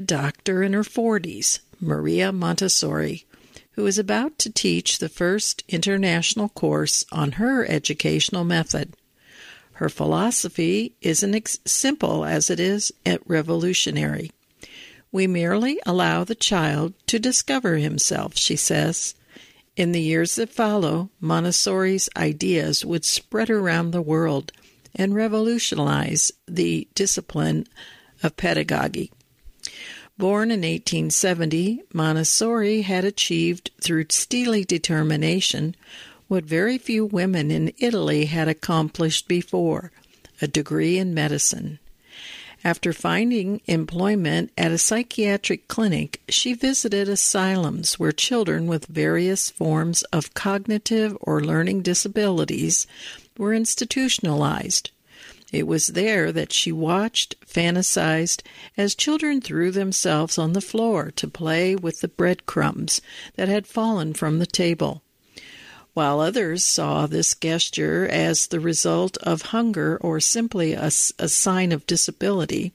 doctor in her 40s, Maria Montessori, who is about to teach the first international course on her educational method. Her philosophy isn't as simple as it is revolutionary. We merely allow the child to discover himself, she says. In the years that follow, Montessori's ideas would spread around the world and revolutionize the discipline of pedagogy. Born in 1870, Montessori had achieved through steely determination what very few women in Italy had accomplished before, a degree in medicine. After finding employment at a psychiatric clinic, she visited asylums where children with various forms of cognitive or learning disabilities were institutionalized. It was there that she watched, fantasized, as children threw themselves on the floor to play with the breadcrumbs that had fallen from the table. While others saw this gesture as the result of hunger or simply a sign of disability,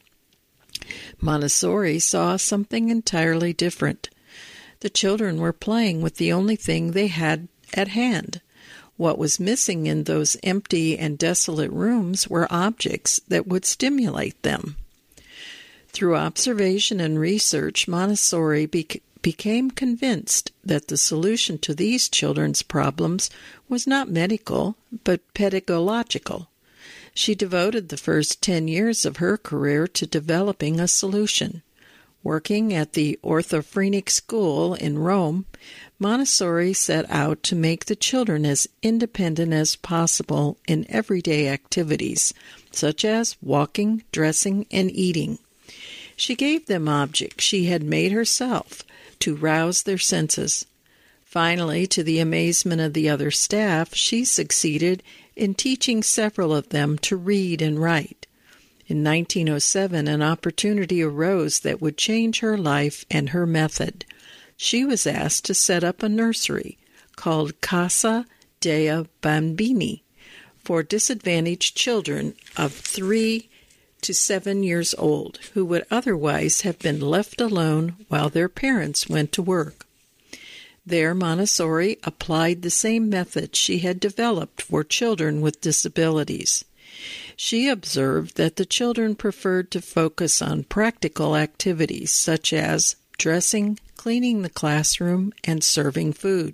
Montessori saw something entirely different. The children were playing with the only thing they had at hand. What was missing in those empty and desolate rooms were objects that would stimulate them. Through observation and research, Montessori became convinced that the solution to these children's problems was not medical, but pedagogical. She devoted the first 10 years of her career to developing a solution. Working at the Orthophonic School in Rome, Montessori set out to make the children as independent as possible in everyday activities, such as walking, dressing, and eating. She gave them objects she had made herself to rouse their senses. Finally, to the amazement of the other staff, she succeeded in teaching several of them to read and write. In 1907, an opportunity arose that would change her life and her method. She was asked to set up a nursery called Casa dei Bambini for disadvantaged children of 3 to 7 years old who would otherwise have been left alone while their parents went to work. There, Montessori applied the same method she had developed for children with disabilities. She observed that the children preferred to focus on practical activities such as dressing, cleaning the classroom, and serving food.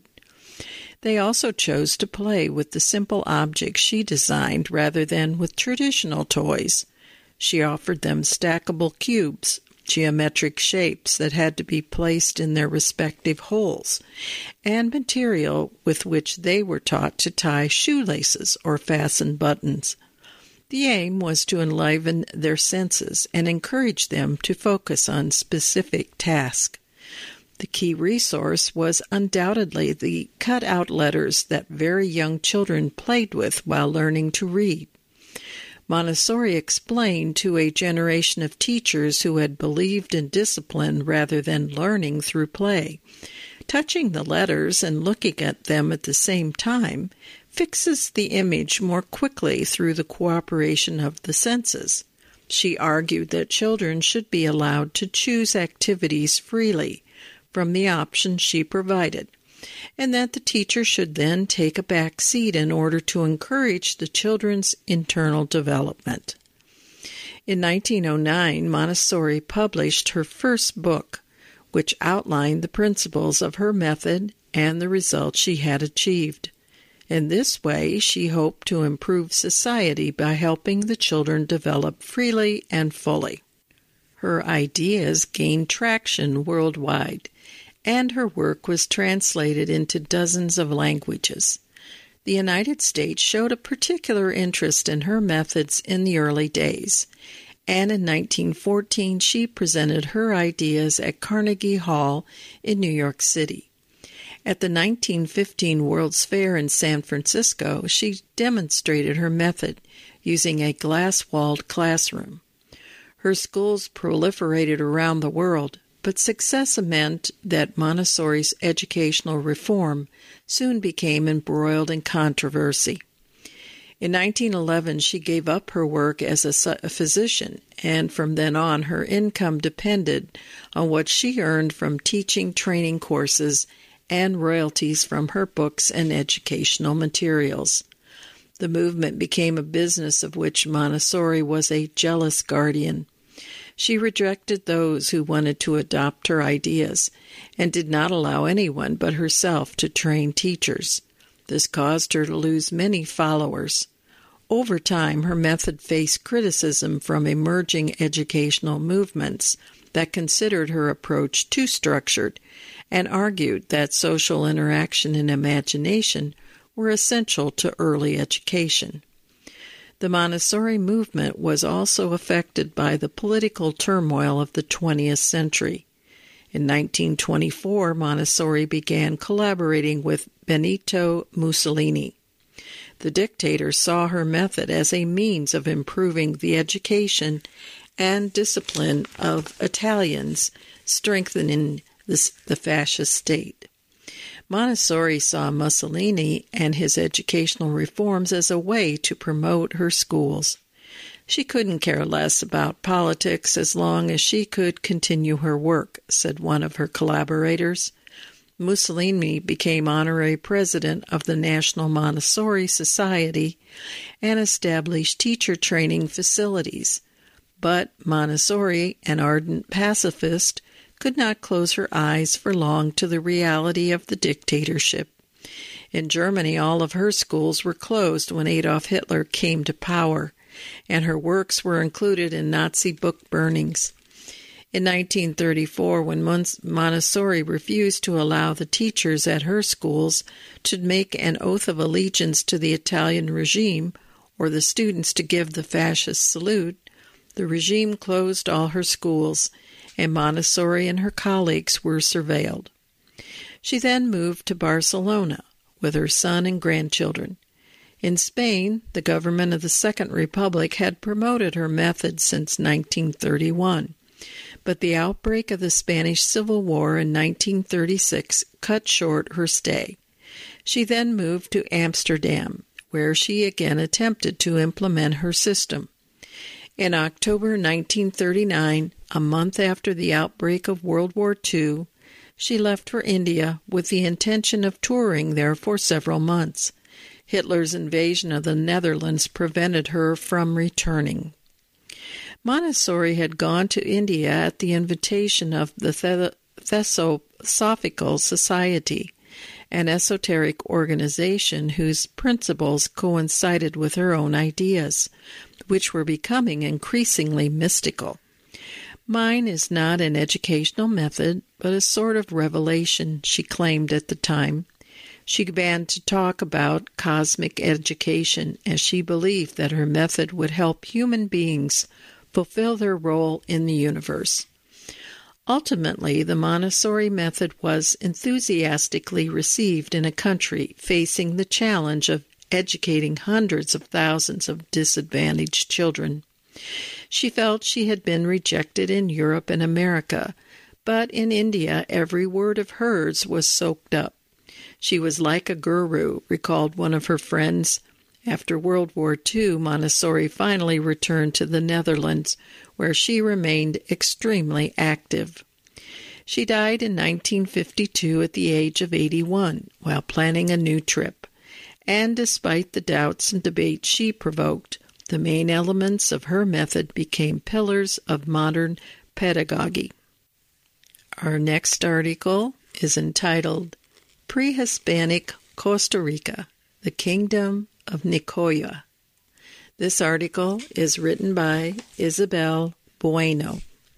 They also chose to play with the simple objects she designed rather than with traditional toys. She offered them stackable cubes, geometric shapes that had to be placed in their respective holes, and material with which they were taught to tie shoelaces or fasten buttons. The aim was to enliven their senses and encourage them to focus on specific tasks. The key resource was undoubtedly the cut-out letters that very young children played with while learning to read. Montessori explained to a generation of teachers who had believed in discipline rather than learning through play. Touching the letters and looking at them at the same time fixes the image more quickly through the cooperation of the senses. She argued that children should be allowed to choose activities freely from the options she provided, and that the teacher should then take a back seat in order to encourage the children's internal development. In 1909, Montessori published her first book, which outlined the principles of her method and the results she had achieved. In this way, she hoped to improve society by helping the children develop freely and fully. Her ideas gained traction worldwide, and her work was translated into dozens of languages. The United States showed a particular interest in her methods in the early days, and in 1914 she presented her ideas at Carnegie Hall in New York City. At the 1915 World's Fair in San Francisco, she demonstrated her method using a glass-walled classroom. Her schools proliferated around the world, but success meant that Montessori's educational reform soon became embroiled in controversy. In 1911, she gave up her work as a physician, and from then on, her income depended on what she earned from teaching training courses and royalties from her books and educational materials. The movement became a business of which Montessori was a jealous guardian. She rejected those who wanted to adopt her ideas and did not allow anyone but herself to train teachers. This caused her to lose many followers. Over time, her method faced criticism from emerging educational movements that considered her approach too structured and argued that social interaction and imagination were essential to early education. The Montessori movement was also affected by the political turmoil of the 20th century. In 1924, Montessori began collaborating with Benito Mussolini. The dictator saw her method as a means of improving the education and discipline of Italians, strengthening the fascist state. Montessori saw Mussolini and his educational reforms as a way to promote her schools. She couldn't care less about politics as long as she could continue her work, said one of her collaborators. Mussolini became honorary president of the National Montessori Society and established teacher training facilities. But Montessori, an ardent pacifist, could not close her eyes for long to the reality of the dictatorship. In Germany, all of her schools were closed when Adolf Hitler came to power, and her works were included in Nazi book burnings. In 1934, when Montessori refused to allow the teachers at her schools to make an oath of allegiance to the Italian regime or the students to give the fascist salute, the regime closed all her schools, and Montessori and her colleagues were surveilled. She then moved to Barcelona with her son and grandchildren. In Spain, the government of the Second Republic had promoted her method since 1931. But the outbreak of the Spanish Civil War in 1936 cut short her stay. She then moved to Amsterdam, where she again attempted to implement her system. In October 1939, a month after the outbreak of World War II, she left for India with the intention of touring there for several months. Hitler's invasion of the Netherlands prevented her from returning. Montessori had gone to India at the invitation of the Theosophical Society, an esoteric organization whose principles coincided with her own ideas, which were becoming increasingly mystical. Mine is not an educational method, but a sort of revelation, she claimed at the time. She began to talk about cosmic education as she believed that her method would help human beings fulfill their role in the universe. Ultimately, the Montessori method was enthusiastically received in a country facing the challenge of educating hundreds of thousands of disadvantaged children. She felt she had been rejected in Europe and America, but in India every word of hers was soaked up. She was like a guru, recalled one of her friends. After World War II, Montessori finally returned to the Netherlands, where she remained extremely active. She died in 1952 at the age of 81 while planning a new trip. And despite the doubts and debates she provoked, the main elements of her method became pillars of modern pedagogy. Our next article is entitled Pre-Hispanic Costa Rica, the Kingdom of Nicoya. This article is written by Isabel Bueno.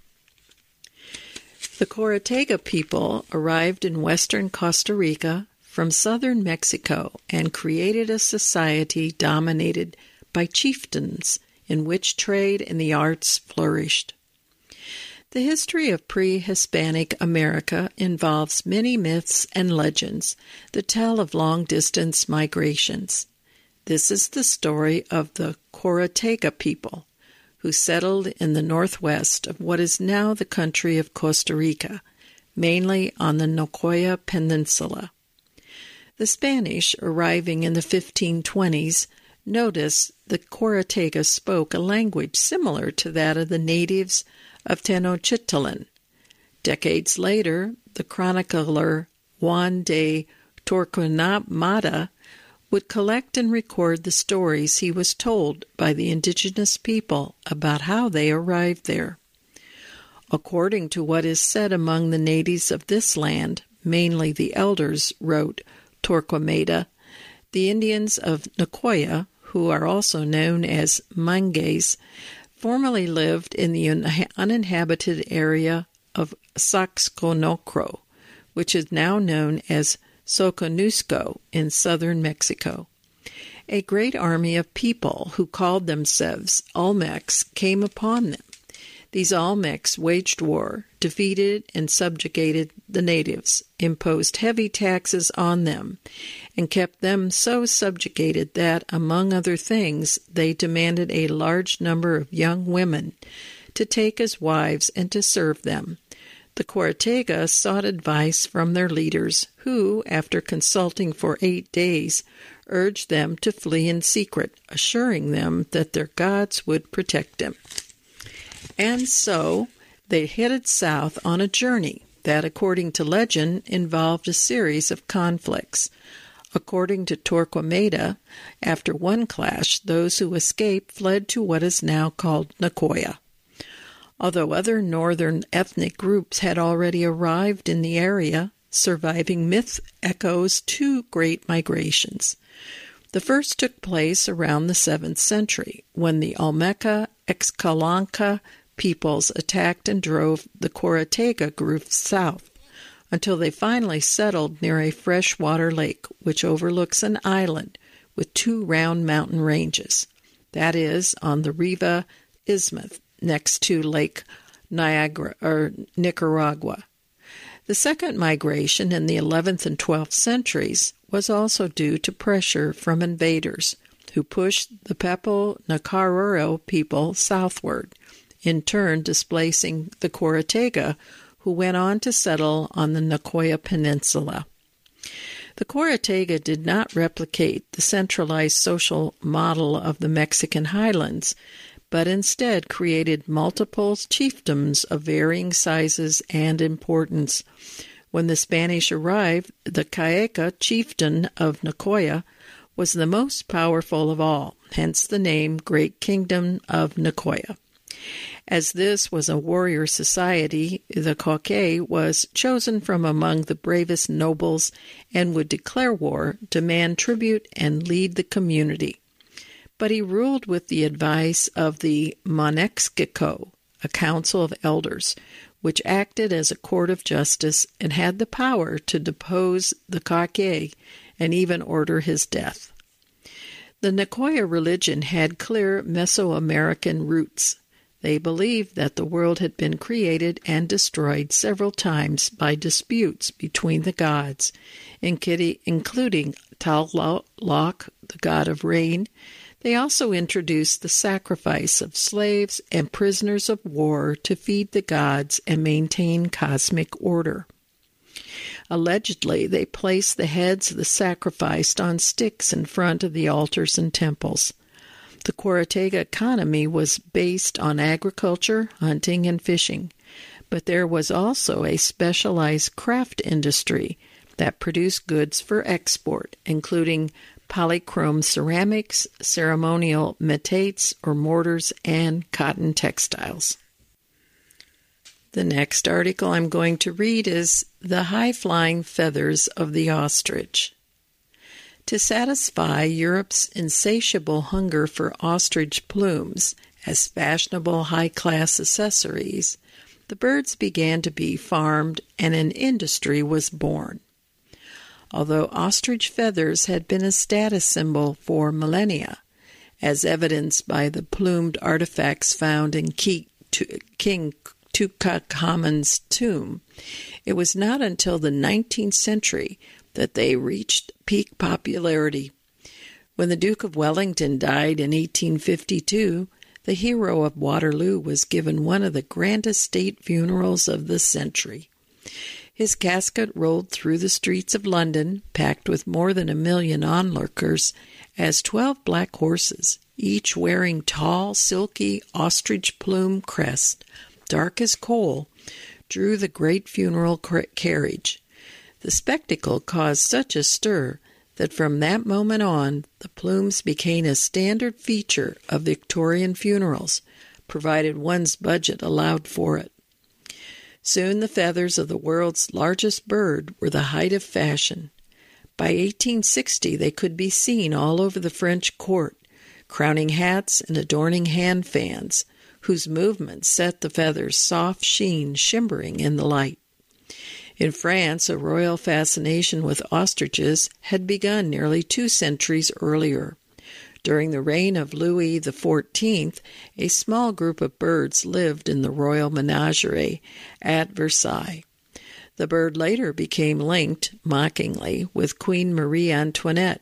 The Corotega people arrived in western Costa Rica from southern Mexico and created a society dominated by chieftains in which trade and the arts flourished. The history of pre-Hispanic America involves many myths and legends that tell of long-distance migrations. This is the story of the Corotega people, who settled in the northwest of what is now the country of Costa Rica, mainly on the Nicoya Peninsula. The Spanish, arriving in the 1520s, Notice the Coratega spoke a language similar to that of the natives of Tenochtitlan. Decades later, the chronicler Juan de Torquemada would collect and record the stories he was told by the indigenous people about how they arrived there. According to what is said among the natives of this land, mainly the elders, wrote Torquemada, the Indians of Nicoya, who are also known as Mangays, formerly lived in the uninhabited area of Soconocro, which is now known as Soconusco in southern Mexico. A great army of people who called themselves Olmecs came upon them. These Olmecs waged war, defeated and subjugated the natives, imposed heavy taxes on them, and kept them so subjugated that, among other things, they demanded a large number of young women to take as wives and to serve them. The Coratega sought advice from their leaders, who, after consulting for 8 days, urged them to flee in secret, assuring them that their gods would protect them. And so they headed south on a journey that, according to legend, involved a series of conflicts. According to Torquemada, after one clash, those who escaped fled to what is now called Nicoya. Although other northern ethnic groups had already arrived in the area, surviving myth echoes 2 great migrations. The first took place around the 7th century, when the Olmeca Xcalanca peoples attacked and drove the Coratega group south, until they finally settled near a freshwater lake, which overlooks an island with 2 round mountain ranges. That is, on the Riva Isthmus, next to Lake Nicaragua. The second migration in the 11th and 12th centuries was also due to pressure from invaders, who pushed the Pepo-Nacaro people southward, in turn displacing the Coratega, who went on to settle on the Nicoya Peninsula. The Coratega did not replicate the centralized social model of the Mexican highlands, but instead created multiple chiefdoms of varying sizes and importance. When the Spanish arrived, the Cayeca chieftain of Nicoya was the most powerful of all, hence the name Great Kingdom of Nicoya. As this was a warrior society, the Coque was chosen from among the bravest nobles and would declare war, demand tribute, and lead the community. But he ruled with the advice of the Monexquico, a council of elders, which acted as a court of justice and had the power to depose the Coque and even order his death. The Nicoya religion had clear Mesoamerican roots. They believed that the world had been created and destroyed several times by disputes between the gods, including Tlaloc, the god of rain. They also introduced the sacrifice of slaves and prisoners of war to feed the gods and maintain cosmic order. Allegedly, they placed the heads of the sacrificed on sticks in front of the altars and temples. The Coratega economy was based on agriculture, hunting, and fishing, but there was also a specialized craft industry that produced goods for export, including polychrome ceramics, ceremonial metates or mortars, and cotton textiles. The next article I'm going to read is The High-Flying Feathers of the Ostrich. To satisfy Europe's insatiable hunger for ostrich plumes as fashionable high-class accessories, the birds began to be farmed and an industry was born. Although ostrich feathers had been a status symbol for millennia, as evidenced by the plumed artifacts found in King Tutankhamun's tomb, it was not until the 19th century that they reached peak popularity. When the Duke of Wellington died in 1852, the hero of Waterloo was given one of the grandest state funerals of the century. His casket rolled through the streets of London, packed with more than 1 million onlookers, as 12 black horses, each wearing tall, silky ostrich plume crests, dark as coal, drew the great funeral carriage. The spectacle caused such a stir that from that moment on, the plumes became a standard feature of Victorian funerals, provided one's budget allowed for it. Soon the feathers of the world's largest bird were the height of fashion. By 1860, they could be seen all over the French court, crowning hats and adorning hand fans, whose movements set the feathers' soft sheen shimmering in the light. In France, a royal fascination with ostriches had begun nearly 2 centuries earlier. During the reign of Louis XIV, a small group of birds lived in the royal menagerie at Versailles. The bird later became linked, mockingly, with Queen Marie Antoinette.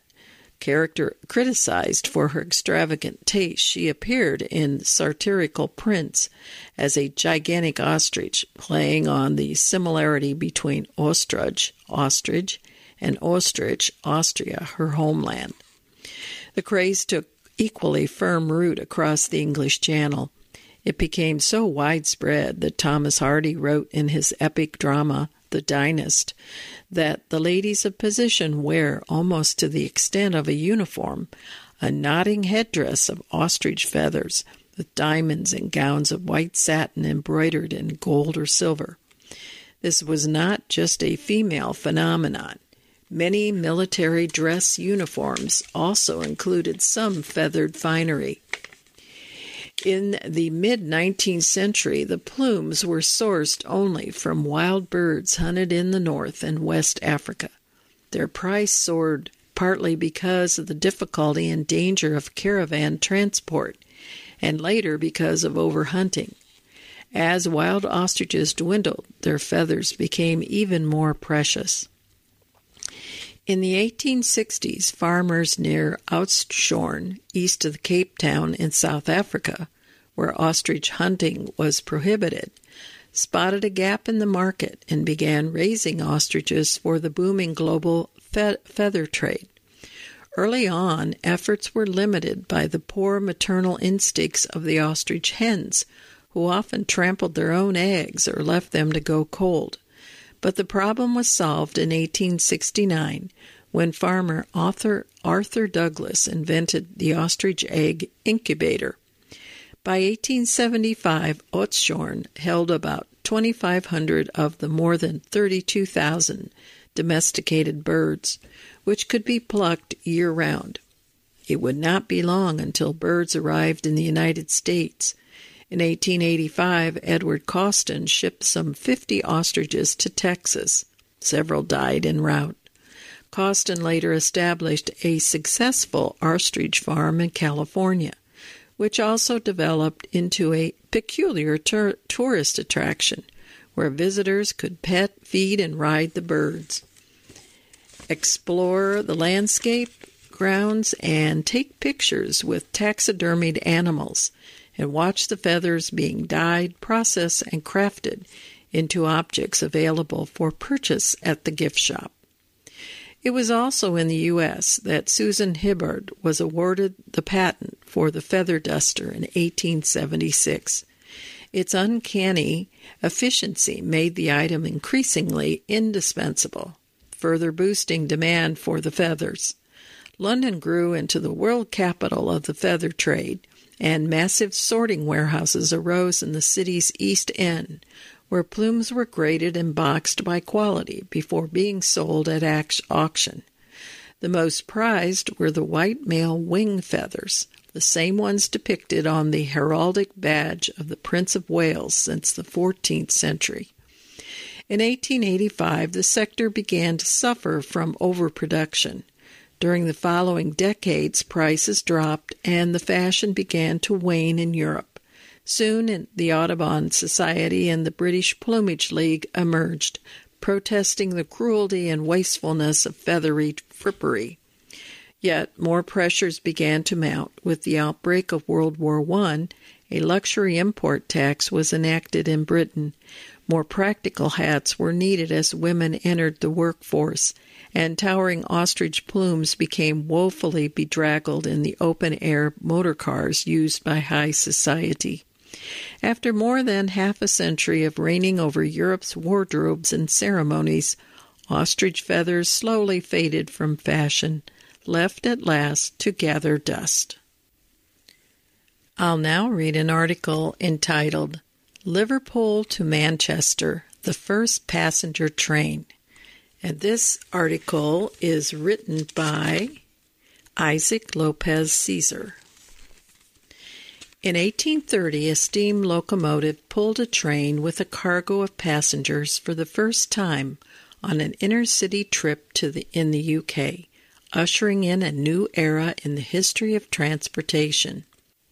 Criticized for her extravagant taste, she appeared in satirical prints as a gigantic ostrich, playing on the similarity between ostrich, and Ostrich, Austria, her homeland. The craze took equally firm root across the English Channel. It became so widespread that Thomas Hardy wrote in his epic drama, The Dynast, that the ladies of position wear, almost to the extent of a uniform, a nodding headdress of ostrich feathers, with diamonds and gowns of white satin embroidered in gold or silver. This was not just a female phenomenon. Many military dress uniforms also included some feathered finery. In the mid-19th century, the plumes were sourced only from wild birds hunted in the North and West Africa. Their price soared partly because of the difficulty and danger of caravan transport, and later because of overhunting. As wild ostriches dwindled, their feathers became even more precious. In the 1860s, farmers near Oudtshoorn, east of Cape Town in South Africa, where ostrich hunting was prohibited, spotted a gap in the market and began raising ostriches for the booming global feather trade. Early on, efforts were limited by the poor maternal instincts of the ostrich hens, who often trampled their own eggs or left them to go cold. But the problem was solved in 1869 when farmer Arthur Douglas invented the ostrich egg incubator. By 1875, Oudtshoorn held about 2,500 of the more than 32,000 domesticated birds, which could be plucked year-round. It would not be long until birds arrived in the United States. In 1885, Edward Costin shipped some 50 ostriches to Texas. Several died en route. Costin later established a successful ostrich farm in California, which also developed into a peculiar tourist attraction where visitors could pet, feed, and ride the birds, explore the landscape, grounds, and take pictures with taxidermied animals, and watch the feathers being dyed, processed, and crafted into objects available for purchase at the gift shop. It was also in the U.S. that Susan Hibbard was awarded the patent for the feather duster in 1876. Its uncanny efficiency made the item increasingly indispensable, further boosting demand for the feathers. London grew into the world capital of the feather trade, and massive sorting warehouses arose in the city's East End, where plumes were graded and boxed by quality before being sold at auction. The most prized were the white male wing feathers, the same ones depicted on the heraldic badge of the Prince of Wales since the 14th century. In 1885, the sector began to suffer from overproduction. During the following decades, prices dropped and the fashion began to wane in Europe. Soon, the Audubon Society and the British Plumage League emerged, protesting the cruelty and wastefulness of feathery frippery. Yet more pressures began to mount. With the outbreak of World War I, a luxury import tax was enacted in Britain. More practical hats were needed as women entered the workforce, and towering ostrich plumes became woefully bedraggled in the open-air motor cars used by high society. After more than half a century of reigning over Europe's wardrobes and ceremonies, ostrich feathers slowly faded from fashion, left at last to gather dust. I'll now read an article entitled Liverpool to Manchester, the First Passenger Train. And this article is written by Isaac Lopez Caesar. In 1830, a steam locomotive pulled a train with a cargo of passengers for the first time on an inner-city trip in the UK, ushering in a new era in the history of transportation.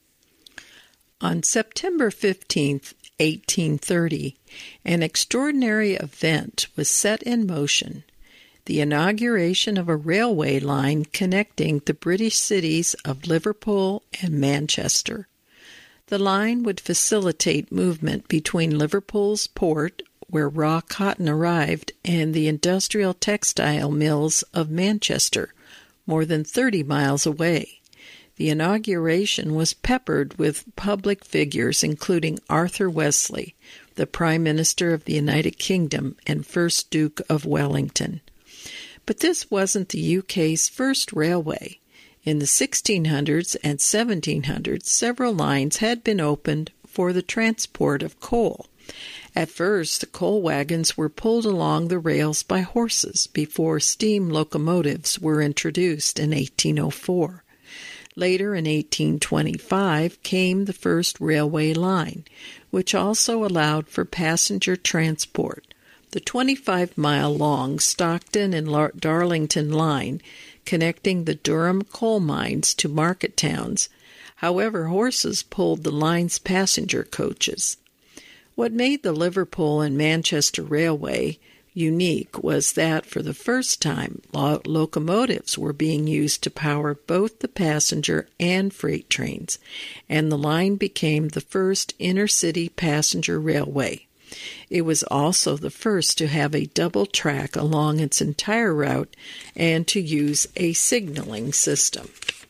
On September 15th, 1830, an extraordinary event was set in motion, the inauguration of a railway line connecting the British cities of Liverpool and Manchester. The line would facilitate movement between Liverpool's port, where raw cotton arrived, and the industrial textile mills of Manchester, more than 30 miles away. The inauguration was peppered with public figures including Arthur Wesley, the Prime Minister of the United Kingdom and First Duke of Wellington. But this wasn't the UK's first railway. In the 1600s and 1700s, several lines had been opened for the transport of coal. At first, the coal wagons were pulled along the rails by horses before steam locomotives were introduced in 1804. Later, in 1825, came the first railway line, which also allowed for passenger transport. The 25-mile-long Stockton and Darlington line, connecting the Durham coal mines to market towns. However, horses pulled the line's passenger coaches. What made the Liverpool and Manchester Railway unique was that for the first time, locomotives were being used to power both the passenger and freight trains, and the line became the first inner-city passenger railway. It was also the first to have a double track along its entire route and to use a signaling system.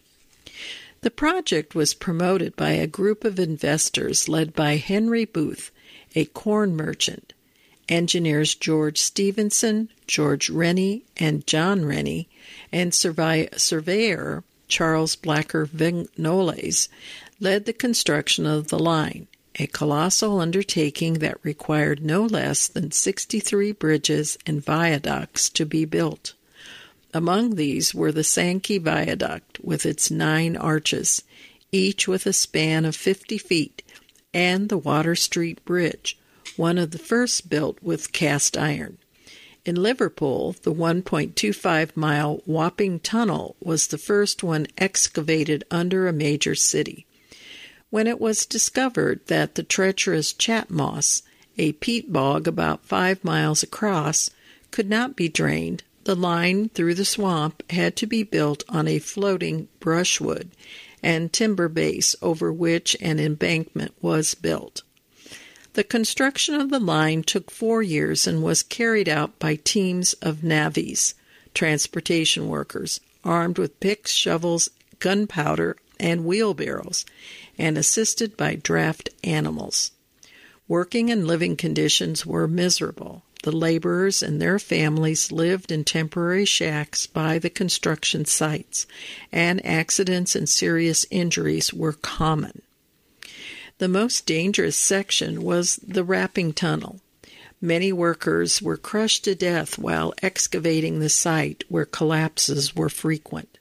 The project was promoted by a group of investors led by Henry Booth, a corn merchant, engineers George Stephenson, George Rennie, and John Rennie, and surveyor Charles Blacker Vignoles led the construction of the line, a colossal undertaking that required no less than 63 bridges and viaducts to be built. Among these were the Sankey Viaduct with its 9 arches, each with a span of 50 feet, and the Water Street Bridge, one of the first built with cast iron. In Liverpool, the 1.25-mile Wapping Tunnel was the first one excavated under a major city. When it was discovered that the treacherous Chat Moss, a peat bog about 5 miles across, could not be drained, the line through the swamp had to be built on a floating brushwood and timber base over which an embankment was built. The construction of the line took 4 years and was carried out by teams of navvies, transportation workers, armed with picks, shovels, gunpowder, and wheelbarrows, and assisted by draft animals. Working and living conditions were miserable. The laborers and their families lived in temporary shacks by the construction sites, and accidents and serious injuries were common. The most dangerous section was the Wapping Tunnel. Many workers were crushed to death while excavating the site, where collapses were frequent.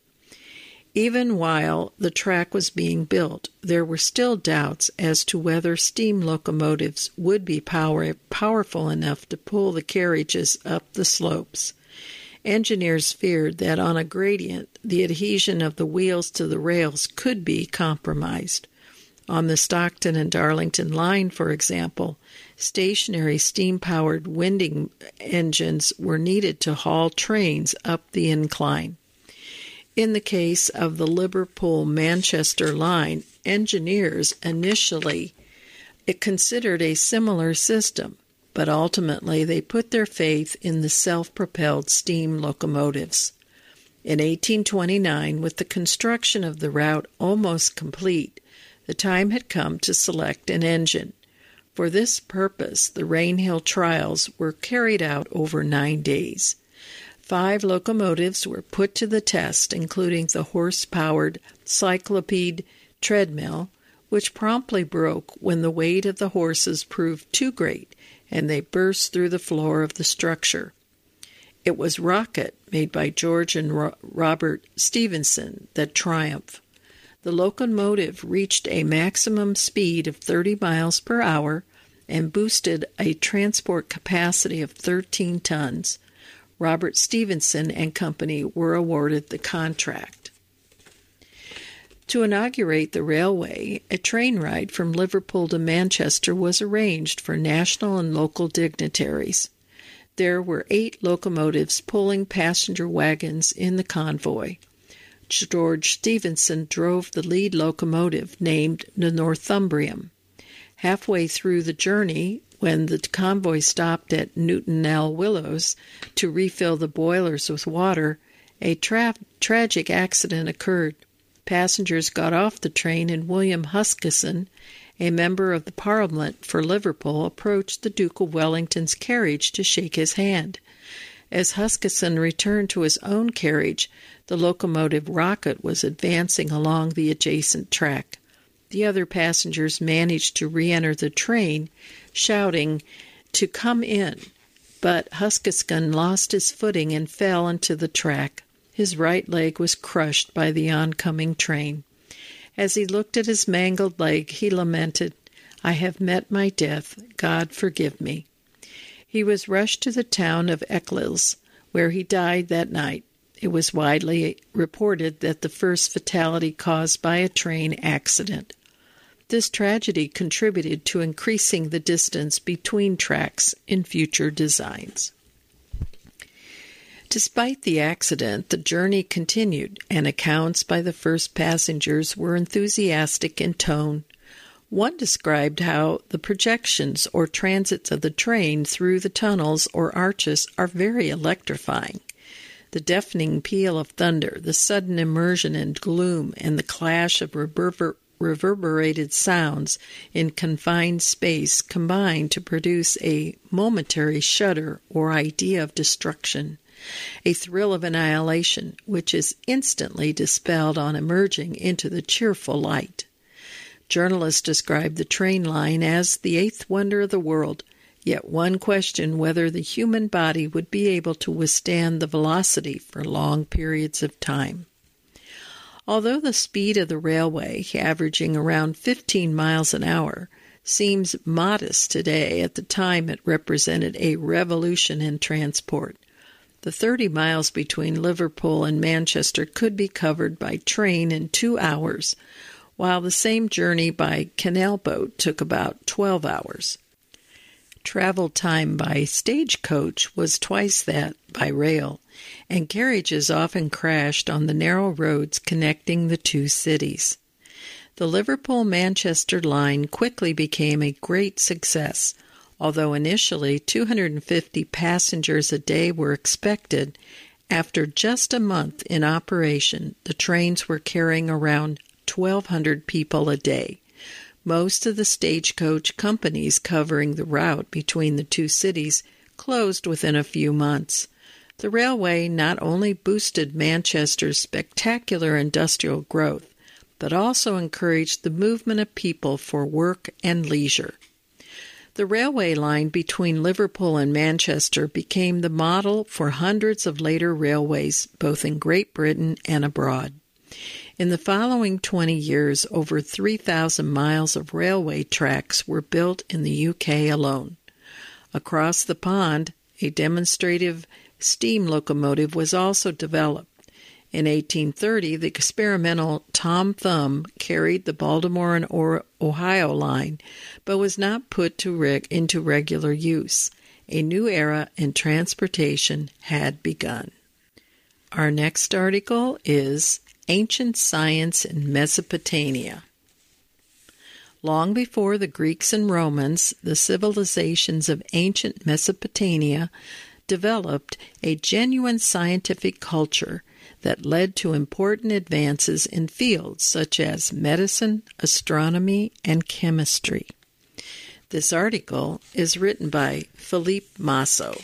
Even while the track was being built, there were still doubts as to whether steam locomotives would be powerful enough to pull the carriages up the slopes. Engineers feared that on a gradient, the adhesion of the wheels to the rails could be compromised. On the Stockton and Darlington line, for example, stationary steam-powered winding engines were needed to haul trains up the incline. In the case of the Liverpool-Manchester line, engineers initially considered a similar system, but ultimately they put their faith in the self-propelled steam locomotives. In 1829, with the construction of the route almost complete, the time had come to select an engine. For this purpose, the Rainhill trials were carried out over 9 days. 5 locomotives were put to the test, including the horse-powered Cyclopede treadmill, which promptly broke when the weight of the horses proved too great and they burst through the floor of the structure. It was Rocket, made by George and Robert Stephenson, that triumphed. The locomotive reached a maximum speed of 30 miles per hour and boosted a transport capacity of 13 tons. Robert Stephenson and Company were awarded the contract. To inaugurate the railway, a train ride from Liverpool to Manchester was arranged for national and local dignitaries. There were 8 locomotives pulling passenger wagons in the convoy. George Stephenson drove the lead locomotive, named the Northumbrian. Halfway through the journey, when the convoy stopped at Newton-le-Willows to refill the boilers with water, a tragic accident occurred. Passengers got off the train and William Huskisson, a member of the Parliament for Liverpool, approached the Duke of Wellington's carriage to shake his hand. As Huskisson returned to his own carriage, the locomotive Rocket was advancing along the adjacent track. The other passengers managed to re-enter the train, shouting to come in, but Huskisson lost his footing and fell into the track. His right leg was crushed by the oncoming train. As he looked at his mangled leg, he lamented, "I have met my death. God forgive me." He was rushed to the town of Eccles, where he died that night. It was widely reported that the first fatality caused by a train accident. This tragedy contributed to increasing the distance between tracks in future designs. Despite the accident, the journey continued, and accounts by the first passengers were enthusiastic in tone. One described how the projections or transits of the train through the tunnels or arches are very electrifying. The deafening peal of thunder, the sudden immersion in gloom, and the clash of reverberated sounds in confined space combine to produce a momentary shudder or idea of destruction, a thrill of annihilation which is instantly dispelled on emerging into the cheerful light. Journalists describe the train line as the 8th wonder of the world, yet one questioned whether the human body would be able to withstand the velocity for long periods of time. Although the speed of the railway, averaging around 15 miles an hour, seems modest today, at the time it represented a revolution in transport. The 30 miles between Liverpool and Manchester could be covered by train in 2 hours, while the same journey by canal boat took about 12 hours. Travel time by stagecoach was twice that by rail, and carriages often crashed on the narrow roads connecting the two cities. The Liverpool-Manchester line quickly became a great success. Although initially 250 passengers a day were expected, after just a month in operation, the trains were carrying around 1,200 people a day. Most of the stagecoach companies covering the route between the two cities closed within a few months. The railway not only boosted Manchester's spectacular industrial growth, but also encouraged the movement of people for work and leisure. The railway line between Liverpool and Manchester became the model for hundreds of later railways, both in Great Britain and abroad. In the following 20 years, over 3,000 miles of railway tracks were built in the UK alone. Across the pond, a demonstrative steam locomotive was also developed. In 1830, the experimental Tom Thumb carried the Baltimore and Ohio line, but was not put into regular use. A new era in transportation had begun. Our next article is Ancient Science in Mesopotamia. Long before the Greeks and Romans, the civilizations of ancient Mesopotamia developed a genuine scientific culture that led to important advances in fields such as medicine, astronomy, and chemistry. This article is written by Philippe Masso.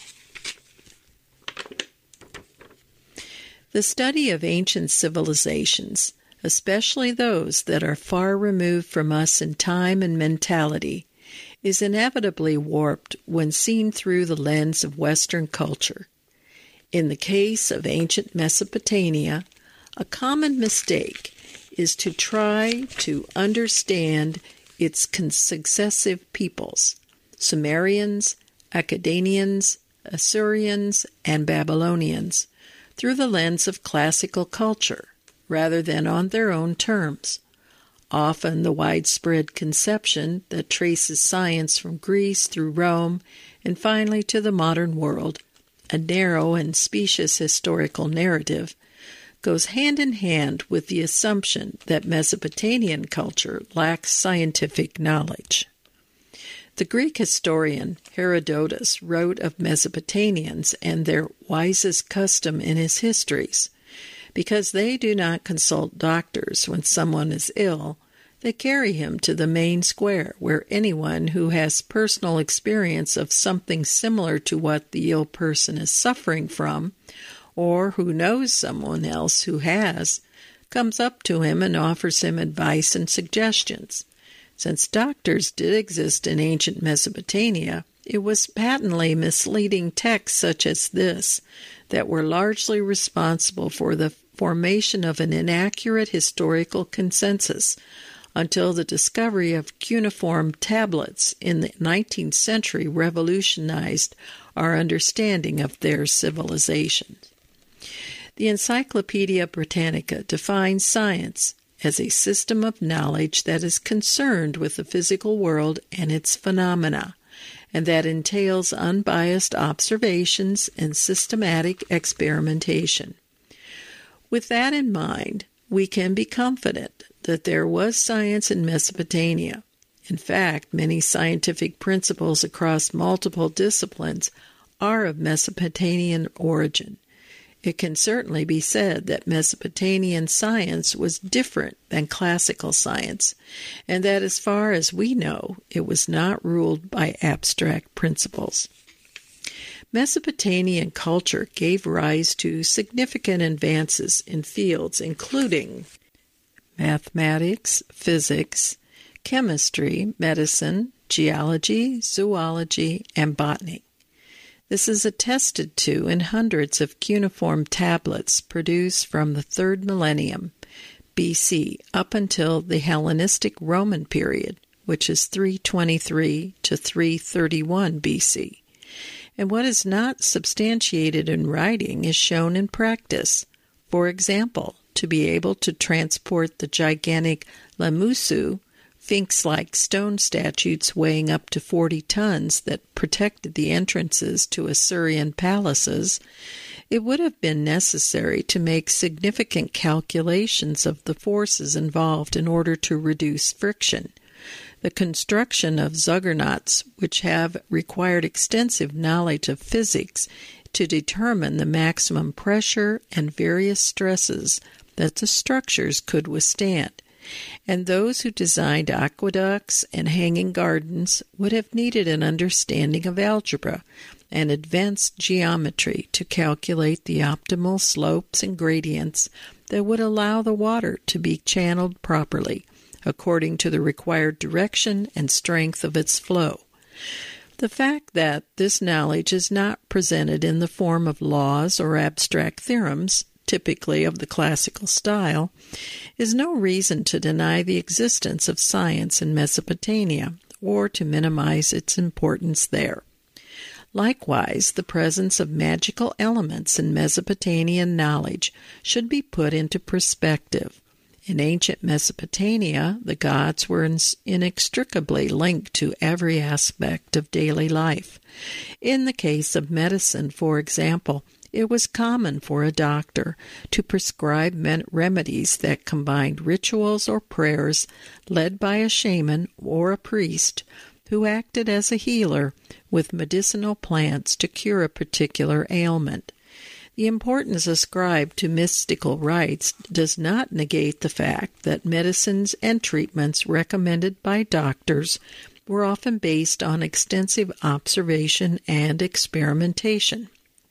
The study of ancient civilizations, especially those that are far removed from us in time and mentality, is inevitably warped when seen through the lens of Western culture. In the case of ancient Mesopotamia, a common mistake is to try to understand its successive peoples, Sumerians, Akkadians, Assyrians, and Babylonians, through the lens of classical culture, rather than on their own terms. Often the widespread conception that traces science from Greece through Rome and finally to the modern world, a narrow and specious historical narrative, goes hand in hand with the assumption that Mesopotamian culture lacks scientific knowledge. The Greek historian Herodotus wrote of Mesopotamians and their wisest custom in his histories. Because they do not consult doctors when someone is ill, they carry him to the main square, where anyone who has personal experience of something similar to what the ill person is suffering from, or who knows someone else who has, comes up to him and offers him advice and suggestions. Since doctors did exist in ancient Mesopotamia, it was patently misleading texts such as this that were largely responsible for the formation of an inaccurate historical consensus until the discovery of cuneiform tablets in the 19th century revolutionized our understanding of their civilization. The Encyclopedia Britannica defines science as a system of knowledge that is concerned with the physical world and its phenomena, and that entails unbiased observations and systematic experimentation. With that in mind, we can be confident that there was science in Mesopotamia. In fact, many scientific principles across multiple disciplines are of Mesopotamian origin. It can certainly be said that Mesopotamian science was different than classical science, and that as far as we know, it was not ruled by abstract principles. Mesopotamian culture gave rise to significant advances in fields including mathematics, physics, chemistry, medicine, geology, zoology, and botany. This is attested to in hundreds of cuneiform tablets produced from the 3rd millennium BC up until the Hellenistic Roman period, which is 323 to 331 BC. And what is not substantiated in writing is shown in practice. For example, to be able to transport the gigantic Lamusu, sphinx-like stone statues weighing up to 40 tons that protected the entrances to Assyrian palaces, it would have been necessary to make significant calculations of the forces involved in order to reduce friction. The construction of zuggernauts, which have required extensive knowledge of physics to determine the maximum pressure and various stresses that the structures could withstand, and those who designed aqueducts and hanging gardens would have needed an understanding of algebra and advanced geometry to calculate the optimal slopes and gradients that would allow the water to be channeled properly, according to the required direction and strength of its flow. The fact that this knowledge is not presented in the form of laws or abstract theorems, typically of the classical style, is no reason to deny the existence of science in Mesopotamia or to minimize its importance there. Likewise, the presence of magical elements in Mesopotamian knowledge should be put into perspective. In ancient Mesopotamia, the gods were inextricably linked to every aspect of daily life. In the case of medicine, for example, it was common for a doctor to prescribe remedies that combined rituals or prayers led by a shaman or a priest who acted as a healer with medicinal plants to cure a particular ailment. The importance ascribed to mystical rites does not negate the fact that medicines and treatments recommended by doctors were often based on extensive observation and experimentation.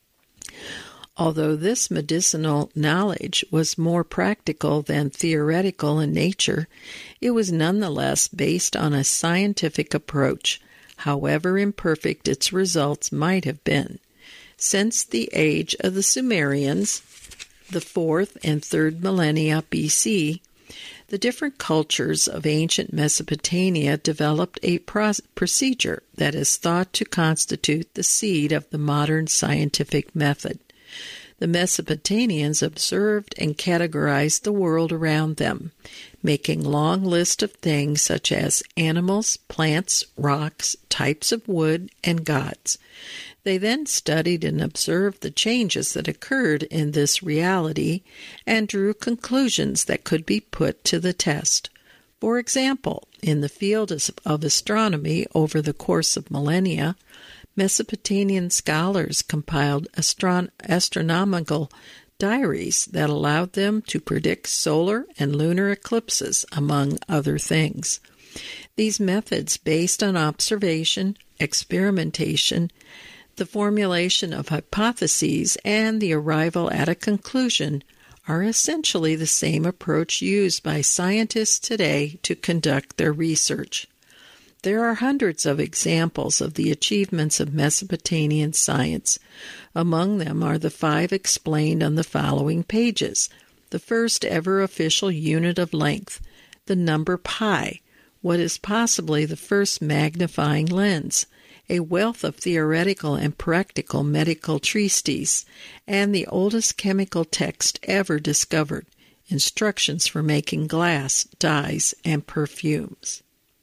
Although this medicinal knowledge was more practical than theoretical in nature, it was nonetheless based on a scientific approach, however imperfect its results might have been. Since the age of the Sumerians, the 4th and 3rd millennia BC, the different cultures of ancient Mesopotamia developed a procedure that is thought to constitute the seed of the modern scientific method. The Mesopotamians observed and categorized the world around them, making long lists of things such as animals, plants, rocks, types of wood, and gods. They then studied and observed the changes that occurred in this reality and drew conclusions that could be put to the test. For example, in the field of astronomy over the course of millennia, Mesopotamian scholars compiled astronomical diaries that allowed them to predict solar and lunar eclipses, among other things. These methods, based on observation, experimentation, the formulation of hypotheses, and the arrival at a conclusion, are essentially the same approach used by scientists today to conduct their research. There are hundreds of examples of the achievements of Mesopotamian science. Among them are the 5 explained on the following pages. The first ever official unit of length, the number pi, what is possibly the first magnifying lens, a wealth of theoretical and practical medical treatises, and the oldest chemical text ever discovered, instructions for making glass, dyes, and perfumes.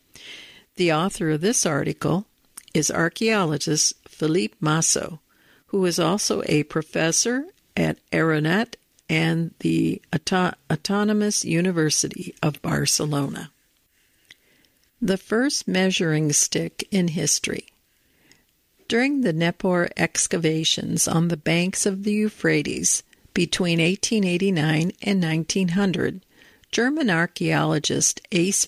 The author of this article is archaeologist Philippe Massot, who is also a professor at Arenat and the Autonomous University of Barcelona. The first measuring stick in history. During the Nippur excavations on the banks of the Euphrates between 1889 and 1900, German archaeologist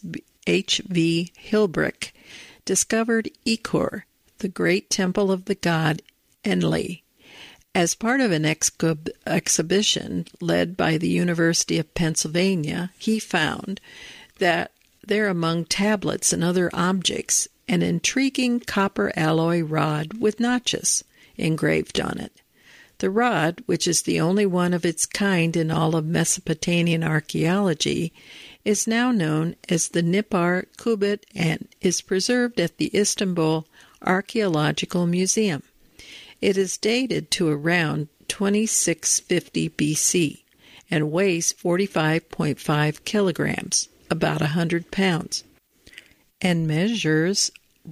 H.V. Hilbrick discovered Ikur, the great temple of the god Enlil. As part of an exhibition led by the University of Pennsylvania, he found that there among tablets and other objects an intriguing copper alloy rod with notches engraved on it. The rod, which is the only one of its kind in all of Mesopotamian archaeology, is now known as the Nippur Cubit and is preserved at the Istanbul Archaeological Museum. It is dated to around 2650 BC and weighs 45.5 kilograms, about 100 pounds, and measures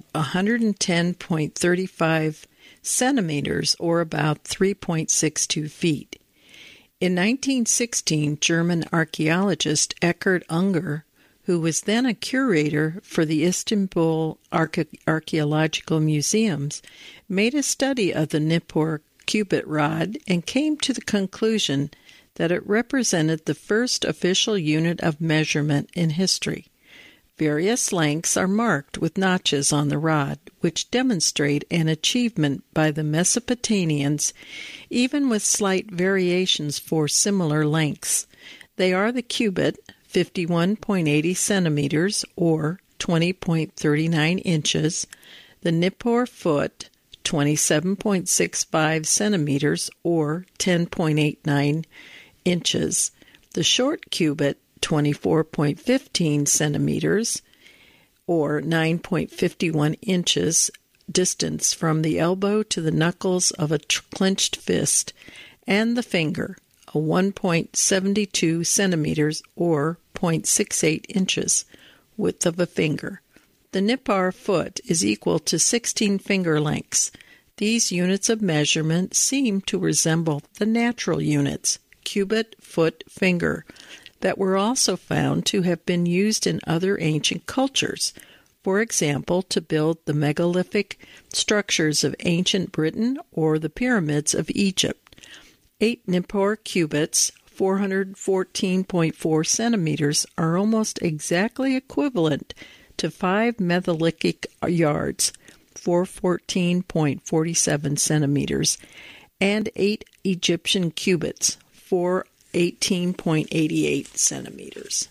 110.35 centimeters, or about 3.62 feet. In 1916, German archaeologist Eckhard Unger, who was then a curator for the Istanbul Archaeological Museums, made a study of the Nippur cubit rod and came to the conclusion that it represented the first official unit of measurement in history. Various lengths are marked with notches on the rod, which demonstrate an achievement by the Mesopotamians, even with slight variations for similar lengths. They are the cubit, 51.80 centimeters, or 20.39 inches, the Nippur foot, 27.65 centimeters, or 10.89 inches, the short cubit, 24.15 centimeters, or 9.51 inches distance from the elbow to the knuckles of a clenched fist, and the finger, a 1.72 centimeters, or 0.68 inches, width of a finger. The Nippur foot is equal to 16 finger lengths, These units of measurement seem to resemble the natural units, cubit, foot, finger, that were also found to have been used in other ancient cultures, for example, to build the megalithic structures of ancient Britain or the pyramids of Egypt. 8 Nippur cubits, 414.4 centimeters, are almost exactly equivalent to 5 Megalithic yards, 414.47 centimeters, and 8 Egyptian cubits, 418.88 centimeters.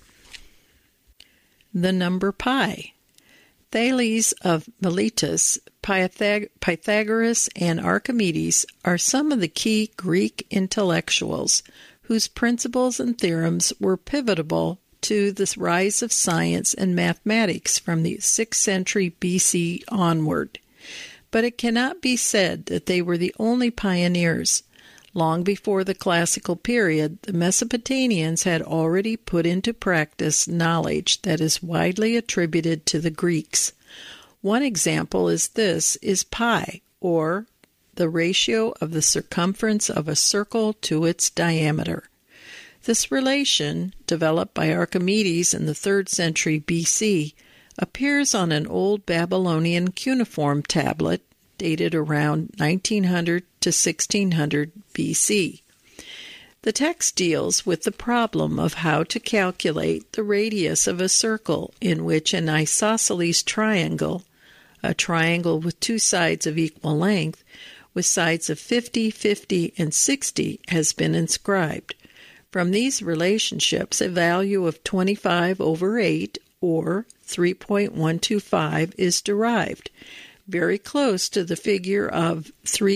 The number pi. Thales of Miletus, Pythagoras, and Archimedes are some of the key Greek intellectuals whose principles and theorems were pivotal to the rise of science and mathematics from the 6th century BC onward. But it cannot be said that they were the only pioneers. Long before the classical period, the Mesopotamians had already put into practice knowledge that is widely attributed to the Greeks. One example is pi, or the ratio of the circumference of a circle to its diameter. This relation, developed by Archimedes in the 3rd century BC, appears on an old Babylonian cuneiform tablet dated around 1900 to 1600 BC. The text deals with the problem of how to calculate the radius of a circle in which an isosceles triangle, a triangle with two sides of equal length, with sides of 50, 50, and 60, has been inscribed. From these relationships, a value of 25 over 8, or 3.125, is derived, very close to the figure of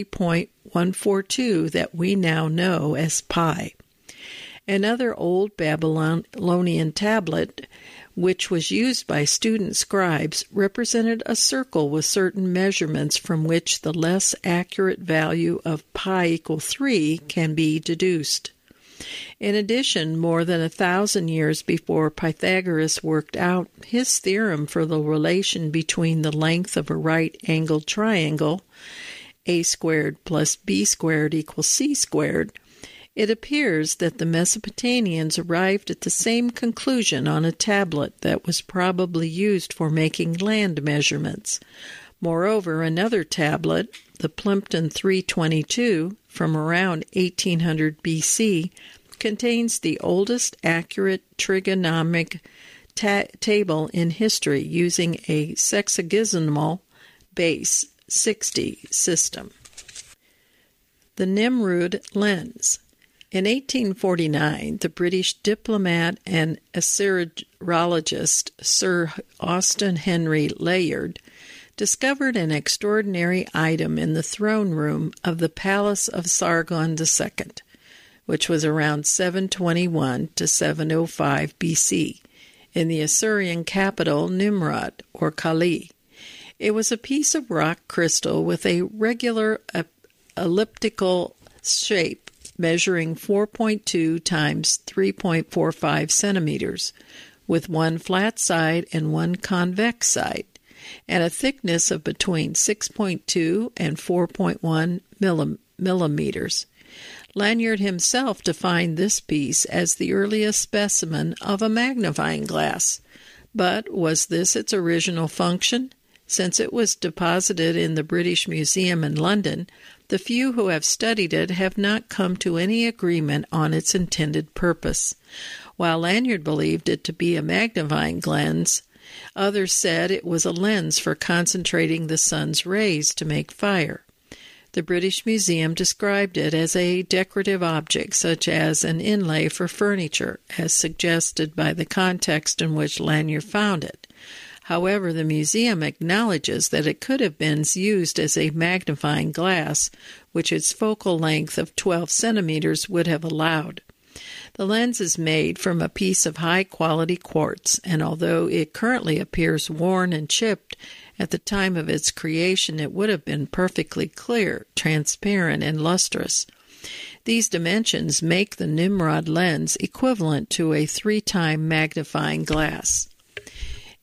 3.142 that we now know as pi. Another old Babylonian tablet, which was used by student scribes, represented a circle with certain measurements from which the less accurate value of pi equal 3 can be deduced. In addition, more than 1,000 years before Pythagoras worked out his theorem for the relation between the length of a right-angled triangle, a squared plus b squared equals c squared, it appears that the Mesopotamians arrived at the same conclusion on a tablet that was probably used for making land measurements. Moreover, another tablet, the Plimpton 322, from around 1800 BC, contains the oldest accurate trigonometric table in history using a sexagesimal base 60 system. The Nimrud lens. In 1849, the British diplomat and assyriologist Sir Austen Henry Layard discovered an extraordinary item in the throne room of the Palace of Sargon II, which was around 721 to 705 BC, in the Assyrian capital Nimrud, or Kali. It was a piece of rock crystal with a regular elliptical shape, measuring 4.2 times 3.45 centimeters, with one flat side and one convex side, and a thickness of between 6.2 and 4.1 millimeters. Lanyard himself defined this piece as the earliest specimen of a magnifying glass. But was this its original function? Since it was deposited in the British Museum in London, the few who have studied it have not come to any agreement on its intended purpose. While Lanyard believed it to be a magnifying lens, others said it was a lens for concentrating the sun's rays to make fire. The British Museum described it as a decorative object, such as an inlay for furniture, as suggested by the context in which Lanyard found it. However, the museum acknowledges that it could have been used as a magnifying glass, which its focal length of 12 centimeters would have allowed. The lens is made from a piece of high-quality quartz, and although it currently appears worn and chipped, at the time of its creation it would have been perfectly clear, transparent, and lustrous. These dimensions make the Nimrud lens equivalent to a 3-time magnifying glass.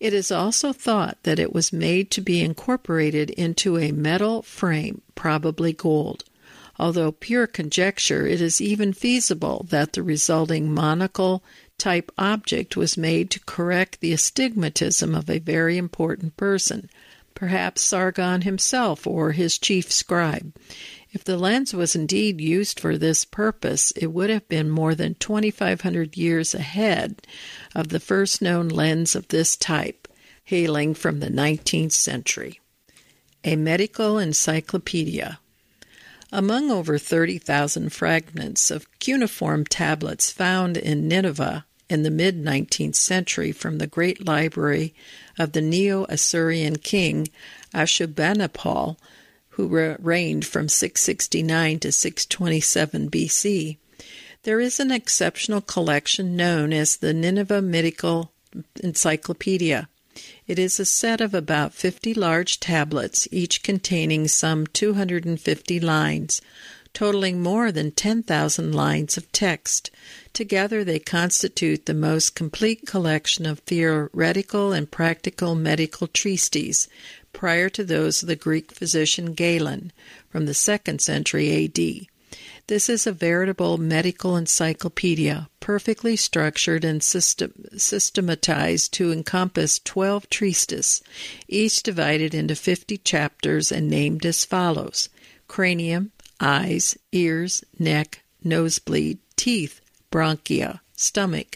It is also thought that it was made to be incorporated into a metal frame, probably gold. Although pure conjecture, it is even feasible that the resulting monocle-type object was made to correct the astigmatism of a very important person, perhaps Sargon himself or his chief scribe. If the lens was indeed used for this purpose, it would have been more than 2,500 years ahead of the first known lens of this type, hailing from the 19th century. A medical encyclopedia. Among over 30,000 fragments of cuneiform tablets found in Nineveh in the mid-19th century from the great library of the Neo-Assyrian king Ashurbanipal, who reigned from 669 to 627 BC, there is an exceptional collection known as the Nineveh Medical Encyclopedia. It is a set of about 50 large tablets, each containing some 250 lines, totaling more than 10,000 lines of text. Together they constitute the most complete collection of theoretical and practical medical treatises, prior to those of the Greek physician Galen, from the 2nd century A.D. This is a veritable medical encyclopedia, perfectly structured and systematized to encompass 12 treatises, each divided into 50 chapters and named as follows: cranium, eyes, ears, neck, nosebleed, teeth, bronchia, stomach,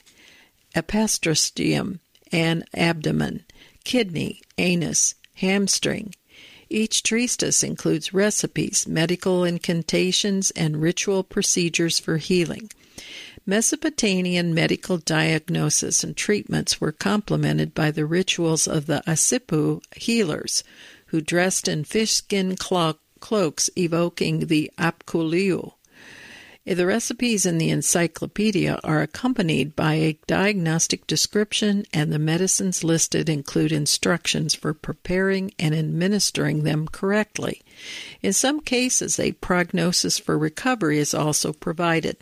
epistastium and abdomen, kidney, anus, hamstring. Each treatise includes recipes, medical incantations, and ritual procedures for healing. Mesopotamian medical diagnosis and treatments were complemented by the rituals of the Asipu healers, who dressed in fish-skin cloaks evoking the Apkuliu. The recipes in the encyclopedia are accompanied by a diagnostic description, and the medicines listed include instructions for preparing and administering them correctly. In some cases, a prognosis for recovery is also provided.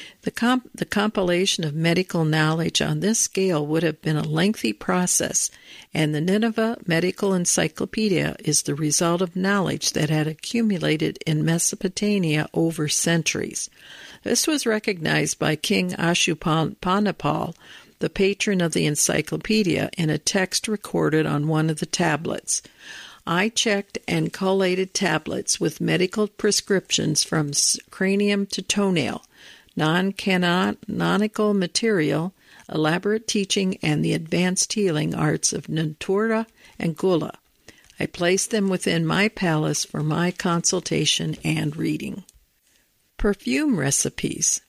The compilation of medical knowledge on this scale would have been a lengthy process, and the Nineveh Medical Encyclopedia is the result of knowledge that had accumulated in Mesopotamia over centuries. This was recognized by King Ashurbanipal, the patron of the encyclopedia, in a text recorded on one of the tablets. I checked and collated tablets with medical prescriptions from cranium to toenail, non-canonical material, elaborate teaching, and the advanced healing arts of Natura and Gula. I placed them within my palace for my consultation and reading. Perfume recipes.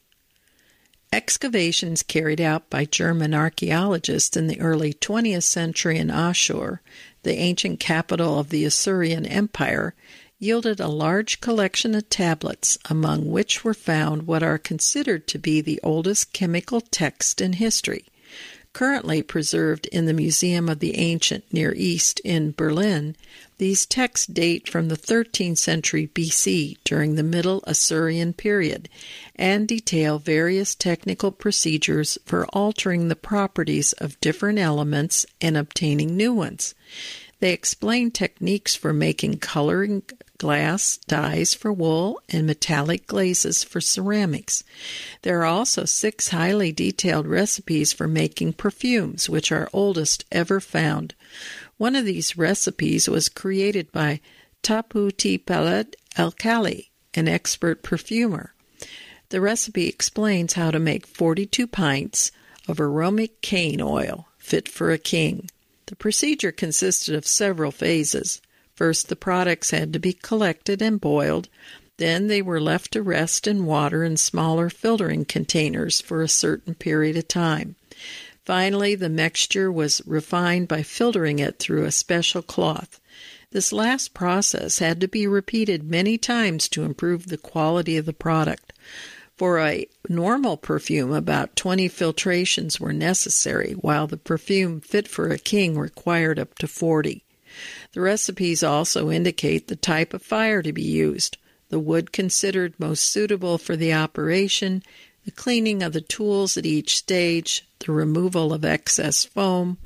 Excavations carried out by German archaeologists in the early 20th century in Ashur, the ancient capital of the Assyrian Empire, yielded a large collection of tablets, among which were found what are considered to be the oldest chemical texts in history. Currently preserved in the Museum of the Ancient Near East in Berlin, these texts date from the 13th century BC during the Middle Assyrian period and detail various technical procedures for altering the properties of different elements and obtaining new ones. They explain techniques for making coloring glass, dyes for wool, and metallic glazes for ceramics. There are also 6 highly detailed recipes for making perfumes, which are oldest ever found. One of these recipes was created by Taputipalad Alkali, an expert perfumer. The recipe explains how to make 42 pints of aromatic cane oil, fit for a king. The procedure consisted of several phases. First, the products had to be collected and boiled. Then they were left to rest in water in smaller filtering containers for a certain period of time. Finally, the mixture was refined by filtering it through a special cloth. This last process had to be repeated many times to improve the quality of the product. For a normal perfume, about 20 filtrations were necessary, while the perfume fit for a king required up to 40. The recipes also indicate the type of fire to be used, the wood considered most suitable for the operation, the cleaning of the tools at each stage, the removal of excess foam,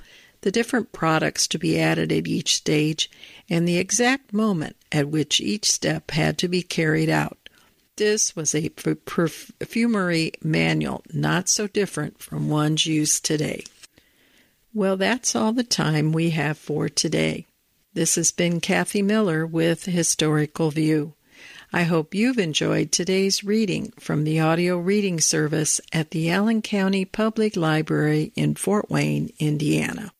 the different products to be added at each stage, and the exact moment at which each step had to be carried out. This was a perfumery manual not so different from ones used today. Well, that's all the time we have for today. This has been Kathy Miller with Historical View. I hope you've enjoyed today's reading from the audio reading service at the Allen County Public Library in Fort Wayne, Indiana.